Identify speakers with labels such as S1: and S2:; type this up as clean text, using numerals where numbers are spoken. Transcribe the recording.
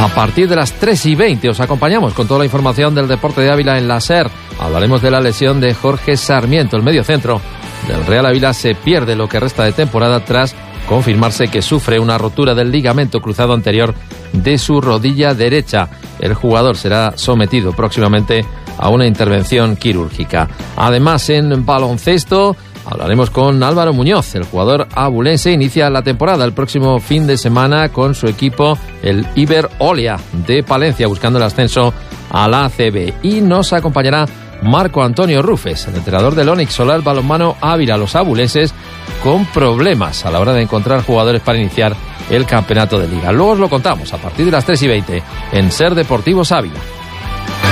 S1: A partir de las 3:20 os acompañamos con toda la información del deporte de Ávila en la SER. Hablaremos de la lesión de Jorge Sarmiento, el mediocentro del Real Ávila se pierde lo que resta de temporada tras confirmarse que sufre una rotura del ligamento cruzado anterior de su rodilla derecha. El jugador será sometido próximamente a una intervención quirúrgica. Además, en baloncesto hablaremos con Álvaro Muñoz. El jugador abulense inicia la temporada el próximo fin de semana con su equipo, el Iber Olia de Palencia, buscando el ascenso a la ACB. Y nos acompañará Marco Antonio Rufes, el entrenador del Onix Solar Balonmano Ávila. Los abulenses con problemas a la hora de encontrar jugadores para iniciar el campeonato de liga. Luego os lo contamos a partir de las 3:20 en SER Deportivos Ávila.